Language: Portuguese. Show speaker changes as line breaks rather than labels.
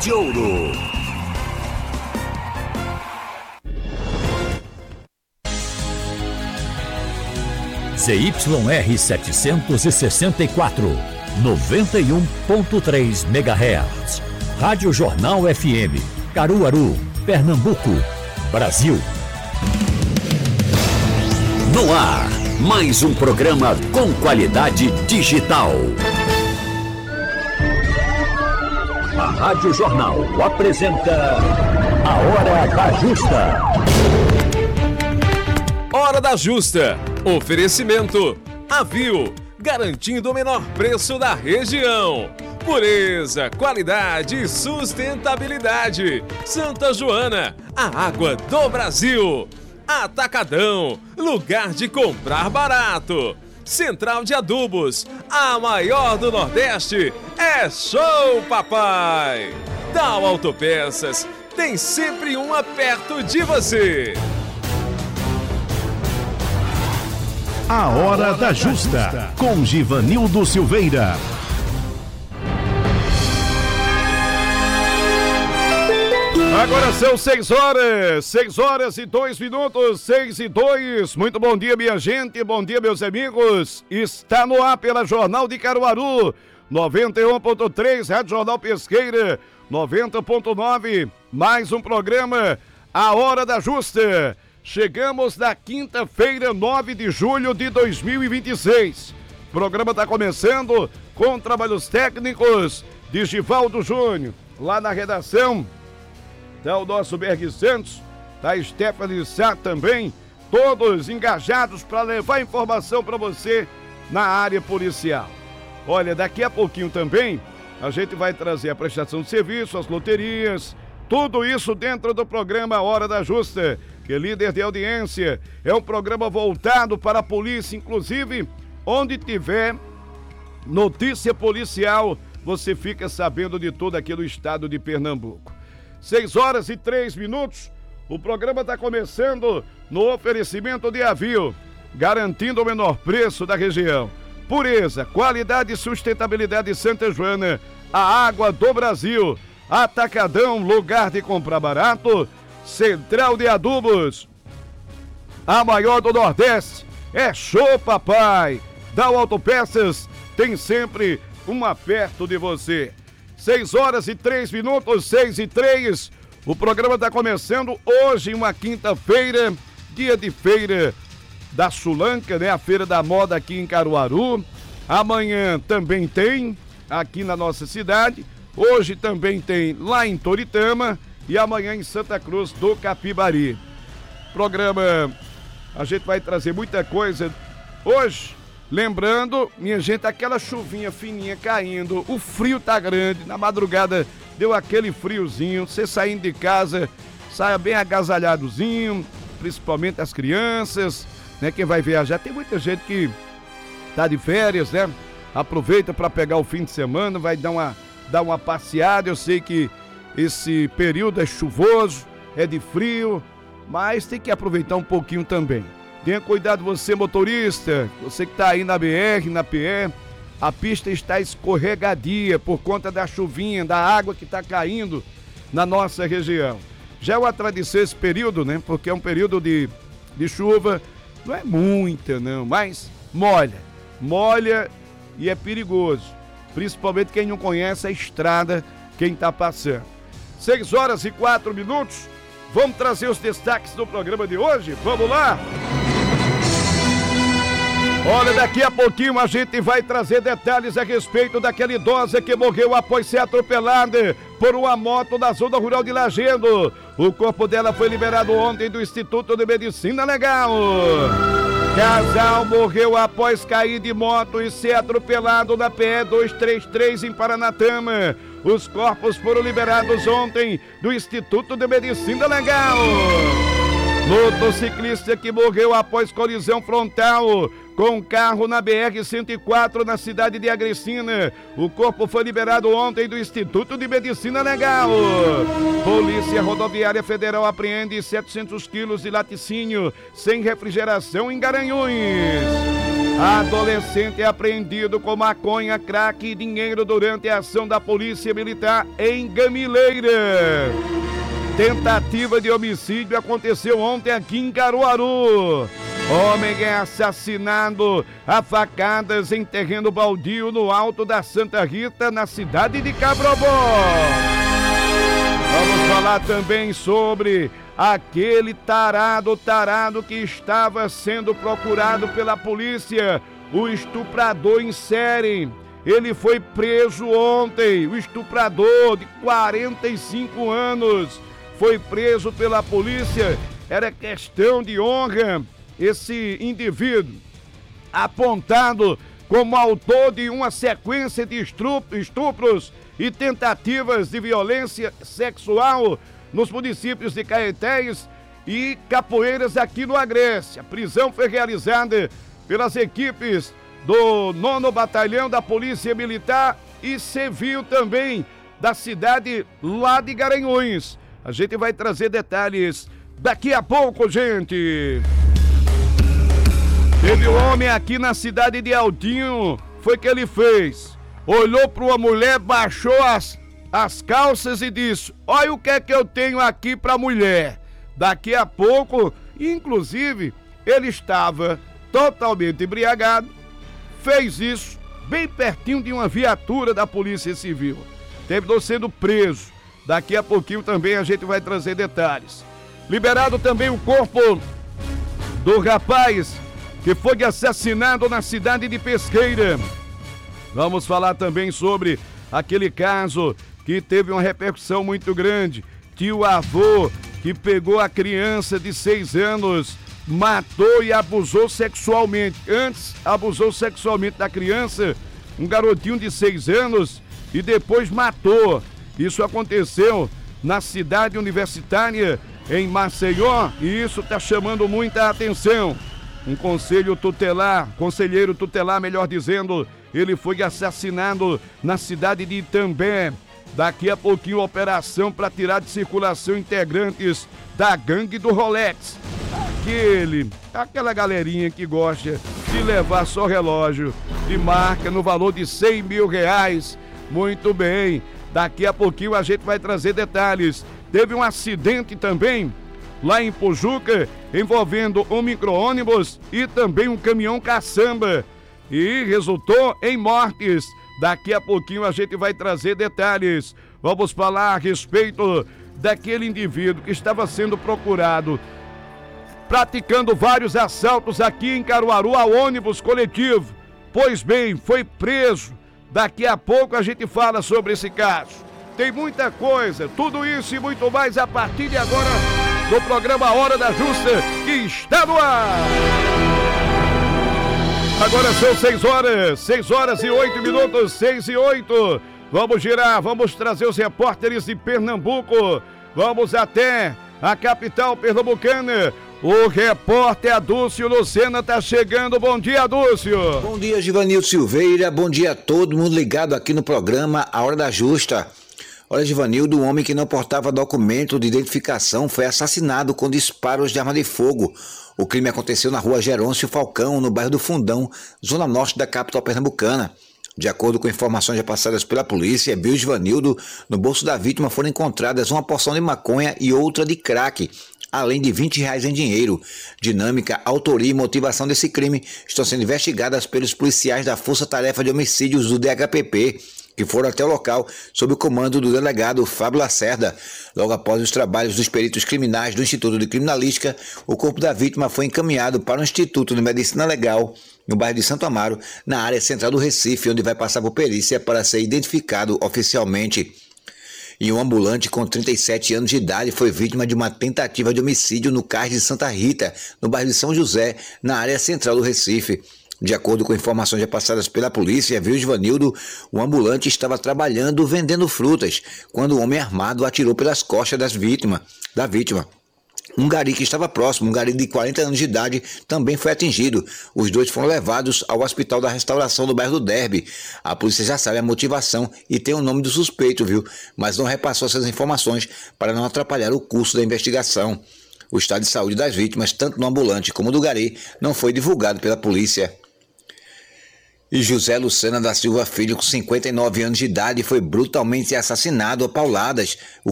de Ouro. ZYR 764, 91.3 MHz. Rádio Jornal FM, Caruaru, Pernambuco, Brasil. No ar, mais um programa com qualidade digital. A Rádio Jornal apresenta a Hora da Justa.
Hora da Justa. Oferecimento Avil, garantindo o menor preço da região. Pureza, qualidade e sustentabilidade. Santa Joana, a água do Brasil. Atacadão, lugar de comprar barato. Central de Adubos, a maior do Nordeste. É show, papai! Dal Autopeças, tem sempre uma perto de você.
A Hora da Justa, com Givanildo Silveira. Agora são 6 horas e 2 minutos, 6 e 2. Muito bom dia, minha gente, bom dia, meus amigos. Está no ar pela Jornal de Caruaru, 91.3, Rádio Jornal Pesqueira, 90.9. Mais um programa, A Hora da Justa. Chegamos na quinta-feira, 9 de julho de 2026. O programa está começando com trabalhos técnicos de Givaldo Júnior. Lá na redação está o nosso Berg Santos, está a Stephanie Sá também, todos engajados para levar informação para você na área policial. Olha, daqui a pouquinho também a gente vai trazer a prestação de serviço, as loterias, tudo isso dentro do programa Hora da Justa, que é líder de audiência, é um programa voltado para a polícia, inclusive onde tiver notícia policial, você fica sabendo de tudo aqui no estado de Pernambuco. 6 horas e 3 minutos, o programa está começando no oferecimento de Avil, garantindo o menor preço da região. Pureza, qualidade e sustentabilidade de Santa Joana, a água do Brasil. Atacadão, lugar de comprar barato. Central de Adubos, a maior do Nordeste. É show, papai! Dal Autopeças tem sempre uma perto de você. 6 horas e 3 minutos, 6 e 3. O programa está começando hoje, uma quinta-feira, dia de feira da Sulanca, né? A Feira da Moda aqui em Caruaru. Amanhã também tem aqui na nossa cidade. Hoje também tem lá em Toritama e amanhã em Santa Cruz do Capibari. Programa, a gente vai trazer muita coisa hoje. Lembrando, minha gente, aquela chuvinha fininha caindo, o frio tá grande, na madrugada deu aquele friozinho, você saindo de casa, saia bem agasalhadozinho, principalmente as crianças, né? Quem vai viajar, tem muita gente que tá de férias, né? Aproveita para pegar o fim de semana, vai dar uma passeada. Eu sei que esse período é chuvoso, é de frio, mas tem que aproveitar um pouquinho também. Tenha cuidado você, motorista, você que está aí na BR, na PE, a pista está escorregadia por conta da chuvinha, da água que está caindo na nossa região. Já é uma tradição esse período, né? Porque é um período de chuva, não é muita não, mas molha e é perigoso. Principalmente quem não conhece a estrada, quem está passando. 6 horas e 4 minutos, vamos trazer os destaques do programa de hoje, vamos lá? Olha, daqui a pouquinho a gente vai trazer detalhes a respeito daquela idosa que morreu após ser atropelada por uma moto na zona rural de Lajedo. O corpo dela foi liberado ontem do Instituto de Medicina Legal. Casal morreu após cair de moto e ser atropelado na PE 233 em Paranatama. Os corpos foram liberados ontem do Instituto de Medicina Legal. Motociclista que morreu após colisão frontal com carro na BR-104 na cidade de Agricina. O corpo foi liberado ontem do Instituto de Medicina Legal. Polícia Rodoviária Federal apreende 700 quilos de laticínio sem refrigeração em Garanhuns. Adolescente é apreendido com maconha, crack e dinheiro durante a ação da Polícia Militar em Gamileira. Tentativa de homicídio aconteceu ontem aqui em Caruaru. Homem é assassinado a facadas em terreno baldio no alto da Santa Rita, na cidade de Cabrobó. Vamos falar também sobre aquele tarado que estava sendo procurado pela polícia, o estuprador em série. Ele foi preso ontem, o estuprador de 45 anos foi preso pela polícia. Era questão de honra. Esse indivíduo, apontado como autor de uma sequência de estupros e tentativas de violência sexual nos municípios de Caetés e Capoeiras, aqui no Agreste. A prisão foi realizada pelas equipes do 9º Batalhão da Polícia Militar e Civil também da cidade lá de Garanhuns. A gente vai trazer detalhes daqui a pouco, gente. Teve um homem aqui na cidade de Aldinho, foi que ele fez. Olhou para uma mulher, baixou as calças e disse: olha o que é que eu tenho aqui para mulher. Daqui a pouco, inclusive, ele estava totalmente embriagado, fez isso bem pertinho de uma viatura da Polícia Civil. Terminou sendo preso. Daqui a pouquinho também a gente vai trazer detalhes. Liberado também o corpo do rapaz que foi assassinado na cidade de Pesqueira. Vamos falar também sobre aquele caso que teve uma repercussão muito grande. Tio avô que pegou a criança de 6 anos, matou e abusou sexualmente. Antes, abusou sexualmente da criança, um garotinho de 6 anos, e depois matou. Isso aconteceu na cidade universitária, em Maceió, e isso está chamando muita atenção. Um conselheiro tutelar, melhor dizendo, ele foi assassinado na cidade de Itambé. Daqui a pouquinho, operação para tirar de circulação integrantes da gangue do Rolex. Aquela galerinha que gosta de levar só relógio de marca no valor de 100 mil reais. Muito bem, daqui a pouquinho a gente vai trazer detalhes. Teve um acidente também lá em Pojuca, envolvendo um micro-ônibus e também um caminhão caçamba, e resultou em mortes. Daqui a pouquinho a gente vai trazer detalhes. Vamos falar a respeito daquele indivíduo que estava sendo procurado, praticando vários assaltos aqui em Caruaru a ônibus coletivo. Pois bem, foi preso. Daqui a pouco a gente fala sobre esse caso. Tem muita coisa, tudo isso e muito mais a partir de agora do programa Hora da Justa, que está no ar. Agora são 6 horas e 8 minutos, 6 e 8. Vamos girar, vamos trazer os repórteres de Pernambuco. Vamos até a capital pernambucana. O repórter Adúcio Lucena está chegando. Bom dia, Adúcio.
Bom dia, Givanildo Silveira. Bom dia a todo mundo ligado aqui no programa A Hora da Justa. Olha, Givanildo, um homem que não portava documento de identificação foi assassinado com disparos de arma de fogo. O crime aconteceu na rua Gerôncio Falcão, no bairro do Fundão, zona norte da capital pernambucana. De acordo com informações passadas pela polícia, viu Givanildo, no bolso da vítima foram encontradas uma porção de maconha e outra de crack, além de R$20 em dinheiro. Dinâmica, autoria e motivação desse crime estão sendo investigadas pelos policiais da Força Tarefa de Homicídios do DHPP, que foram até o local sob o comando do delegado Fábio Lacerda. Logo após os trabalhos dos peritos criminais do Instituto de Criminalística, o corpo da vítima foi encaminhado para o Instituto de Medicina Legal, no bairro de Santo Amaro, na área central do Recife, onde vai passar por perícia para ser identificado oficialmente. E um ambulante com 37 anos de idade foi vítima de uma tentativa de homicídio no cais de Santa Rita, no bairro de São José, na área central do Recife. De acordo com informações repassadas pela polícia, viu Givanildo, o ambulante estava trabalhando vendendo frutas, quando um homem armado atirou pelas costas da vítima. Um gari que estava próximo, um gari de 40 anos de idade, também foi atingido. Os dois foram levados ao Hospital da Restauração do bairro do Derby. A polícia já sabe a motivação e tem o nome do suspeito, viu? Mas não repassou essas informações para não atrapalhar o curso da investigação. O estado de saúde das vítimas, tanto no ambulante como do gari, não foi divulgado pela polícia. E José Lucena da Silva Filho, com 59 anos de idade, foi brutalmente assassinado a pauladas. O